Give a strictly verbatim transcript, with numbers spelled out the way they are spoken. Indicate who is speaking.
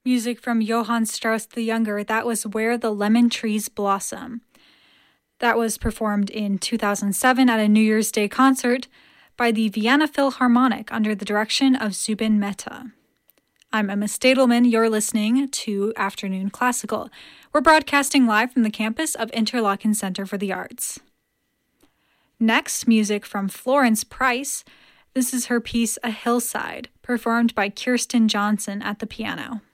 Speaker 1: Music from Johann Strauss the Younger, that was Where the Lemon Trees Blossom. That was performed in two thousand seven at a New Year's Day concert by the Vienna Philharmonic under the direction of Zubin Mehta. I'm Emma Stadelman. You're listening to Afternoon Classical. We're broadcasting live from the campus of Interlochen Center for the Arts. Next, music from Florence Price. This is her piece, A Hillside, performed by Kirsten Johnson at the piano.